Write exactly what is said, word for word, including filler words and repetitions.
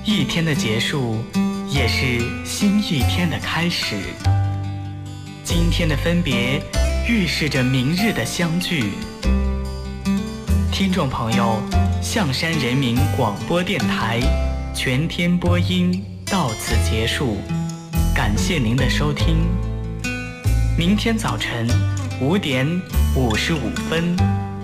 一天的结束，也是新一天的开始。今天的分别，预示着明日的相聚。听众朋友，象山人民广播电台全天播音到此结束，感谢您的收听。明天早晨五点五十五分。